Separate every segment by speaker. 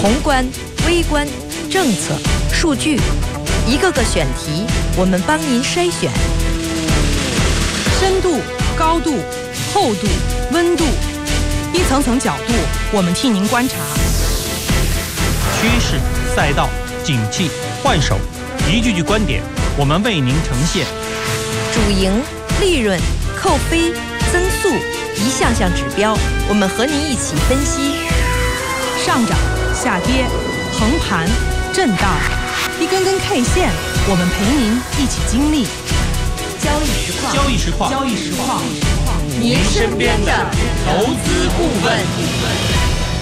Speaker 1: 宏观、微观、政策、数据，一个个选题，我们帮您筛选。
Speaker 2: 深度、高度、厚度、温度，一层层角度，我们替您观察。
Speaker 3: 趋势、赛道、景气、换手，一句句观点，我们为您呈现。
Speaker 1: 主营、利润、扣非、增速，一项项指标，我们和您一起分析。
Speaker 2: 上涨、下跌、横盘、震荡，一根根 K 线，我们陪您一起经历。
Speaker 1: 交易实况，
Speaker 3: 交易实况，
Speaker 2: 交易实况，
Speaker 1: 您身边的投资顾问。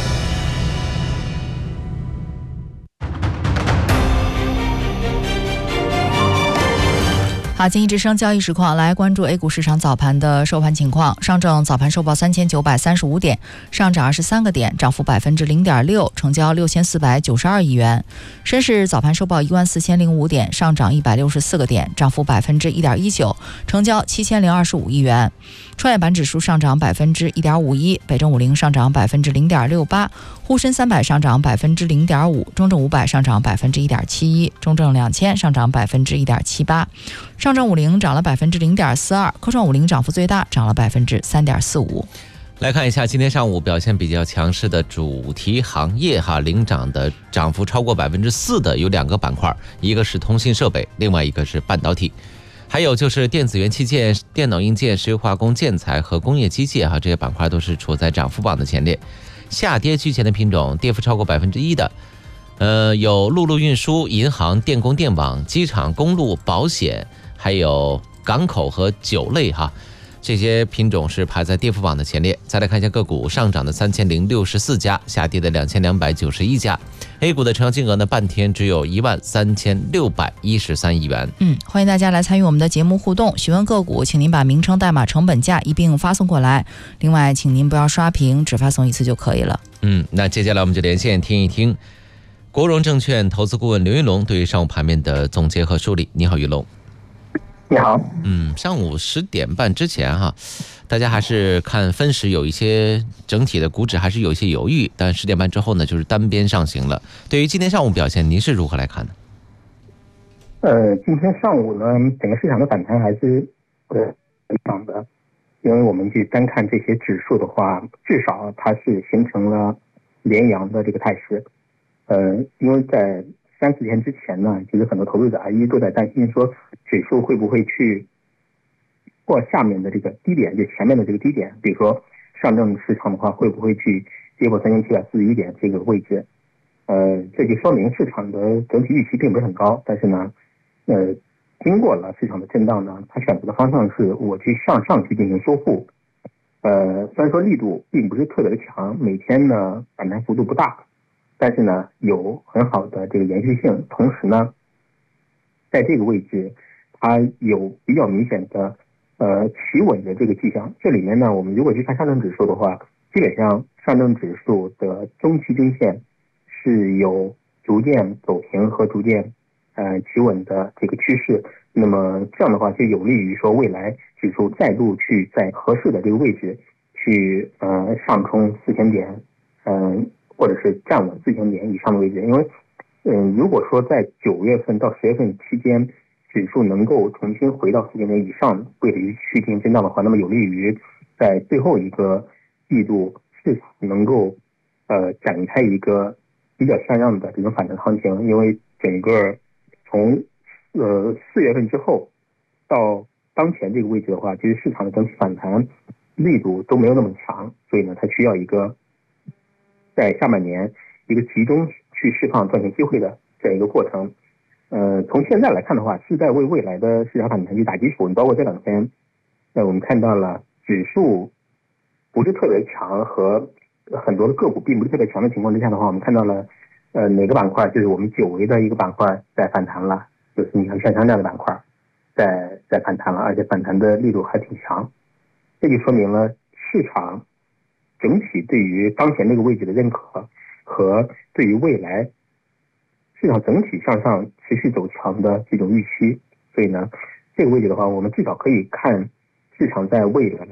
Speaker 4: 好，经济之声交易实况，来关注 A 股市场早盘的收盘情况。上证早盘收报3935点，上涨23个点，涨幅0.6%，成交6492亿元。深市早盘收报14005点，上涨164个点，涨幅1.19%，成交7025亿元。创业板指数上涨1.51%，北证50上涨0.68%，沪深300上涨0.5%，中证500上涨1.71%，中证2000上涨1.78%，上证50涨了0.42%，科创50涨幅最大，涨了3.45%。
Speaker 5: 来看一下今天上午表现比较强势的主题行业领涨的涨幅超过4%的有2个板块，一个是通信设备，另外一个是半导体。还有就是电子元器件、电脑硬件、石油化工、建材和工业机械这些板块都是处在涨幅榜的前列。下跌居前的品种，跌幅超过1%的，有陆路运输、银行、电工电网、机场、公路、保险，还有港口和酒类这些品种是排在跌幅榜的前列。再来看一下个股，上涨的3064家，下跌的2291家。A 股的成交金额呢，半天只有13613亿元。
Speaker 4: 欢迎大家来参与我们的节目互动，询问个股，请您把名称、代码、成本价一并发送过来。另外，请您不要刷屏，只发送一次就可以了。
Speaker 5: 那接下来我们就连线听一听国融证券投资顾问刘云龙对于上午盘面的总结和梳理。你好，云龙。
Speaker 6: 你好。
Speaker 5: 上午10点半之前大家还是看分时有一些整体的股指还是有一些犹豫，但10点半之后呢，就是单边上行了。对于今天上午表现，您是如何来看呢？
Speaker 6: 今天上午呢，整个市场的反弹还是很强的，因为我们去单看这些指数的话，至少它是形成了连阳的这个态势。因为在3-4天之前呢，其实很多投资者一直都在担心说指数会不会去过下面的这个低点，就前面的这个低点，比如说上证市场的话会不会去跌破3741点这个位置。这就说明市场的整体预期并不是很高，但是呢经过了市场的震荡呢，它选择的方向是我去向上去进行收复。虽然说力度并不是特别的强，每天呢反弹幅度不大，但是呢有很好的这个延续性，同时呢在这个位置它有比较明显的企稳的这个迹象。这里面呢，我们如果去看上证指数的话，基本上上证指数的中期均线是有逐渐走平和逐渐企稳的这个趋势。那么这样的话就有利于说未来指数再度去在合适的这个位置去上冲4000点，或者是站稳4000点以上的位置。因为如果说在9月份到10月份期间指数能够重新回到4000点以上，位置去进行震荡的话，那么有利于在最后一个季度市场能够展开一个比较像样的这种反弹行情。因为整个从4月份之后到当前这个位置的话，其实市场的整体反弹力度都没有那么强，所以呢它需要一个在下半年一个集中去释放赚钱机会的这样一个过程。从现在来看的话，是在为未来的市场反弹去打基础。你包括这2天我们看到了指数不是特别强和很多的个股并不是特别强的情况之下的话，我们看到了哪个板块，就是我们久违的一个板块在反弹了，就是你看券商这样的板块在反弹了，而且反弹的力度还挺强。这就说明了市场整体对于当前这个位置的认可和对于未来市场整体向上持续走强的这种预期。所以呢这个位置的话，我们至少可以看市场在未来